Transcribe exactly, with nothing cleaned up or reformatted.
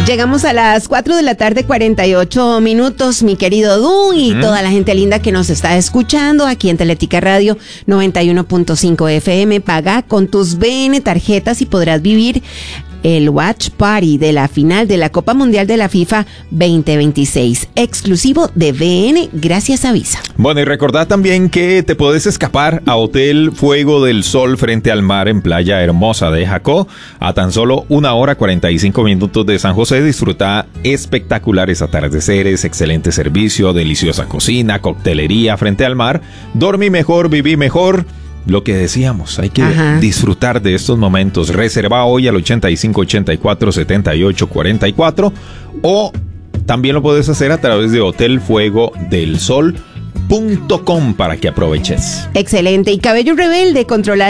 Llegamos a las cuatro de la tarde, cuarenta y ocho minutos, mi querido Du, y mm. toda la gente linda que nos está escuchando aquí en Teletica Radio noventa y uno punto cinco F M. Paga con tus B N tarjetas y podrás vivir el Watch Party de la final de la Copa Mundial de la FIFA veinte veintiséis, exclusivo de B N gracias a Visa. Bueno, y recordad también que te puedes escapar a Hotel Fuego del Sol frente al mar en Playa Hermosa de Jacó, a tan solo una hora cuarenta y cinco minutos de San José. Disfruta espectaculares atardeceres, excelente servicio, deliciosa cocina, coctelería frente al mar. Dormí mejor, viví mejor. Lo que decíamos, hay que Ajá. disfrutar de estos momentos. Reserva hoy al ochenta y cinco, ochenta y cuatro, setenta y ocho, cuarenta y cuatro, o también lo puedes hacer a través de hotel fuego del sol punto com para que aproveches. Excelente. Y Cabello Rebelde, controlar